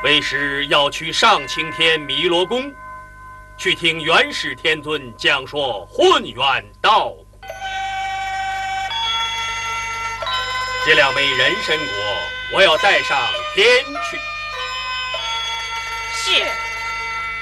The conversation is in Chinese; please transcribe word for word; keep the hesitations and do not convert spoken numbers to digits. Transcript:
为师要去上青天弥罗宫，去听元始天尊讲说混元道。这两枚人参果，我要带上天去。 是。